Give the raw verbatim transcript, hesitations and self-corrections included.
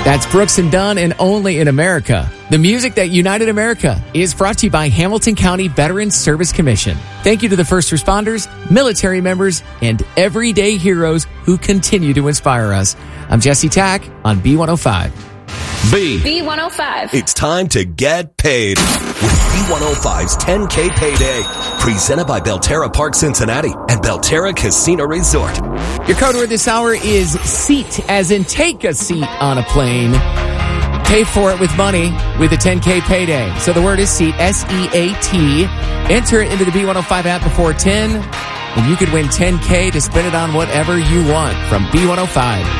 That's Brooks and Dunn and Only in America. The music that united America is brought to you by Hamilton County Veterans Service Commission. Thank you to the first responders, military members, and everyday heroes who continue to inspire us. I'm Jesse Tack on B one oh five. B. B one oh five. It's time to get paid with B one oh five's ten K Payday. Presented by Belterra Park Cincinnati and Belterra Casino Resort. Your code word this hour is SEAT, as in take a seat on a plane. Pay for it with money with a ten K Payday. So the word is SEAT, S E A T. Enter it into the B one oh five app before ten, and you could win ten K to spend it on whatever you want from B one oh five.